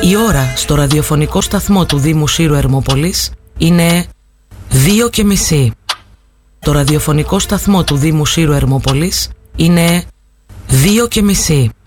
Η ώρα στο ραδιοφωνικό σταθμό του Δήμου Σύρου Ερμόπολης είναι 2:30. Το ραδιοφωνικό σταθμό του Δήμου Σύρου Ερμόπολης είναι 2:30.